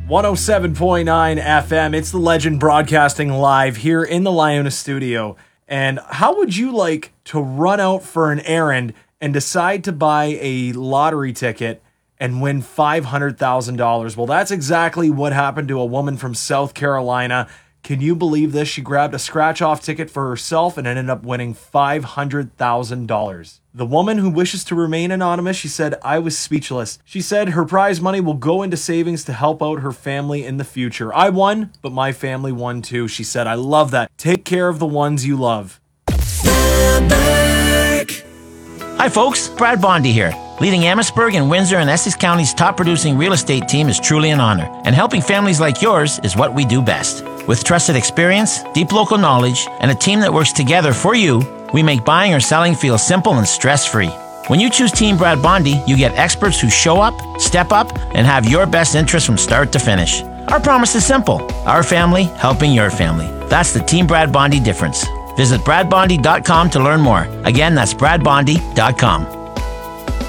107.9 FM. It's the Legend broadcasting live here in the Liona studio. And how would you like to run out for an errand and decide to buy a lottery ticket and win $500,000? Well, that's exactly what happened to a woman from South Carolina. Can you believe this? She grabbed a scratch-off ticket for herself and ended up winning $500,000. The woman, who wishes to remain anonymous, she said, "I was speechless." She said her prize money will go into savings to help out her family in the future. "I won, but my family won too," she said. "I love that. Take care of the ones you love." Hi folks, Brad Bondy here. Leading Amherstburg and Windsor and Essex County's top producing real estate team is truly an honor, and helping families like yours is what we do best. With trusted experience, deep local knowledge, and a team that works together for you, we make buying or selling feel simple and stress-free. When you choose Team Brad Bondy, you get experts who show up, step up, and have your best interest from start to finish. Our promise is simple: our family helping your family. That's the Team Brad Bondy difference. Visit bradbondy.com to learn more. Again, that's bradbondy.com.